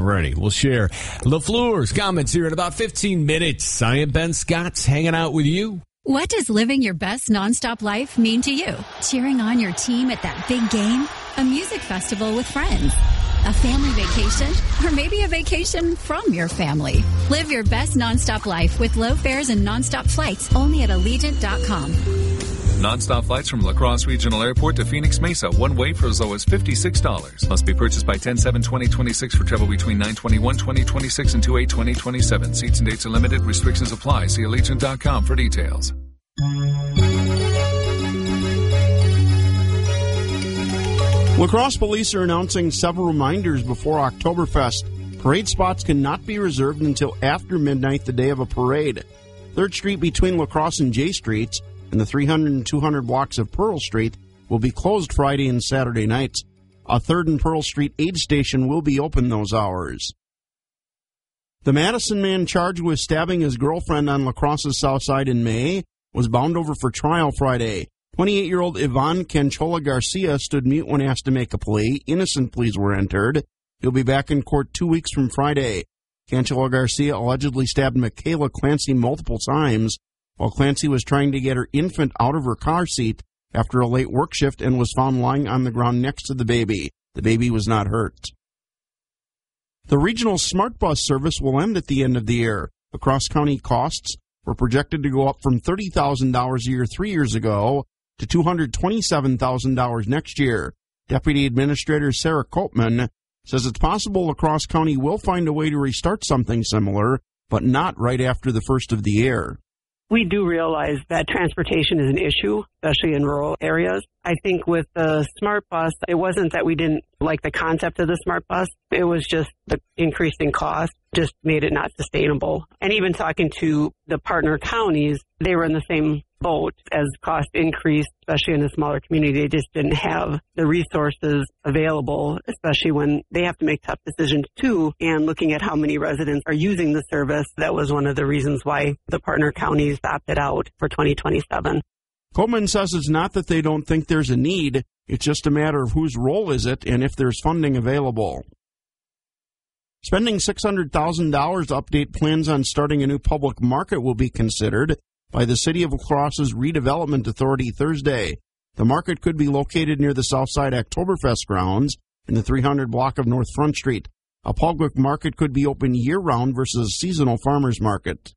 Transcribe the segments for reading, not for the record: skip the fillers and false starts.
already. We'll share LaFleur's comments here in about 15 minutes. I am Ben Scott, hanging out with you. What does living your best nonstop life mean to you? Cheering on your team at that big game? A music festival with friends? A family vacation? Or maybe a vacation from your family? Live your best nonstop life with low fares and nonstop flights only at Allegiant.com. Non-stop flights from La Crosse Regional Airport to Phoenix Mesa, one way for as low as $56. Must be purchased by 10/7/2026 for travel between 9/21/2026 and 2/8/2027. Seats and dates are limited. Restrictions apply. See Allegiant.com for details. La Crosse police are announcing several reminders before Oktoberfest. Parade spots cannot be reserved until after midnight the day of a parade. 3rd Street between La Crosse and J Streets and the 300 and 200 blocks of Pearl Street will be closed Friday and Saturday nights. A 3rd and Pearl Street aid station will be open those hours. The Madison man charged with stabbing his girlfriend on La Crosse's south side in May was bound over for trial Friday. 28-year-old Ivan Canchola Garcia stood mute when asked to make a plea. Innocent pleas were entered. He'll be back in court 2 weeks from Friday. Canchola Garcia allegedly stabbed Michaela Clancy multiple times while Clancy was trying to get her infant out of her car seat after a late work shift and was found lying on the ground next to the baby. The baby was not hurt. The regional Smart Bus service will end at the end of the year. The cross-county costs were projected to go up from $30,000 a year 3 years ago to $227,000 next year. Deputy Administrator Sarah Koopman says it's possible La Crosse County will find a way to restart something similar, but not right after the first of the year. We do realize that transportation is an issue, especially in rural areas. I think with the Smart Bus, it wasn't that we didn't like the concept of the Smart Bus. It was just the increasing cost just made it not sustainable. And even talking to the partner counties, they were in the same boat. As cost increased, especially in a smaller community, they just didn't have the resources available, especially when they have to make tough decisions too. And looking at how many residents are using the service, that was one of the reasons why the partner counties opted out for 2027. Coleman says it's not that they don't think there's a need, it's just a matter of whose role is it and if there's funding available. Spending $600,000 to update plans on starting a new public market will be considered by the City of La Crosse's Redevelopment Authority Thursday. The market could be located near the Southside Oktoberfest grounds in the 300 block of North Front Street. A public market could be open year-round versus a seasonal farmers market.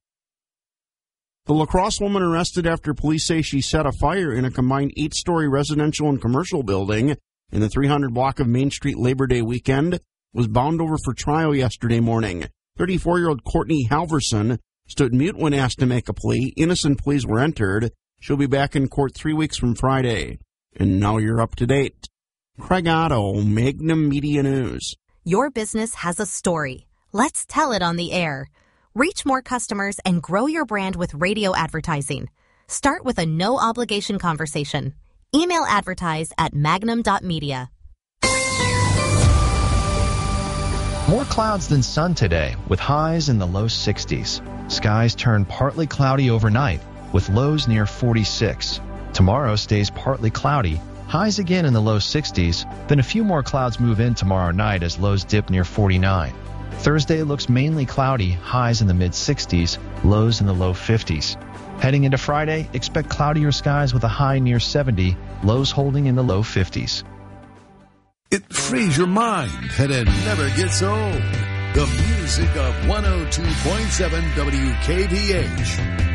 The La Crosse woman arrested after police say she set a fire in a combined 8-story residential and commercial building in the 300 block of Main Street Labor Day weekend was bound over for trial yesterday morning. 34-year-old Courtney Halverson stood mute when asked to make a plea. Innocent pleas were entered. She'll be back in court 3 weeks from Friday. And now you're up to date. Craig Otto, Magnum Media News. Your business has a story. Let's tell it on the air. Reach more customers and grow your brand with radio advertising. Start with a no-obligation conversation. Email advertise at magnum.media. More clouds than sun today, with highs in the low 60s. Skies turn partly cloudy overnight, with lows near 46. Tomorrow stays partly cloudy, highs again in the low 60s, then a few more clouds move in tomorrow night as lows dip near 49. Thursday looks mainly cloudy, highs in the mid-60s, lows in the low 50s. Heading into Friday, expect cloudier skies with a high near 70, lows holding in the low 50s. It frees your mind and it never gets old. The music of 102.7 WKVH.